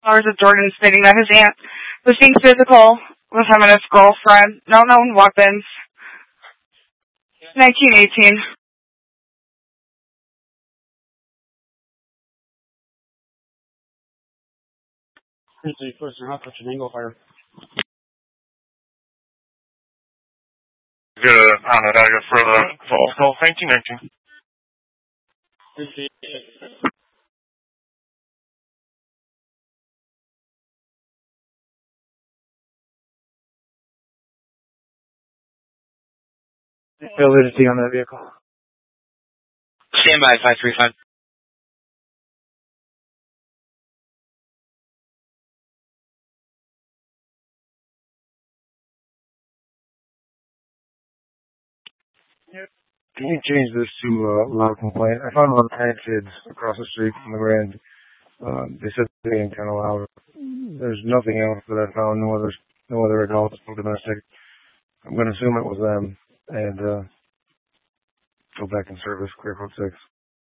hours of Jordan stating that his aunt was being physical with him and his girlfriend. No known weapons. 1918. Precinct first and half an angle fire. Get a Onondaga for the false call, 1919. Validity on that vehicle. Stand by 535. Can you change this to loud complaint? I found a lot of panic kids across the street from the Grand. They said they ain't kind of loud. There's nothing else that I found. No other adults, no domestic. I'm going to assume it was them and go back in service. Clear code 6.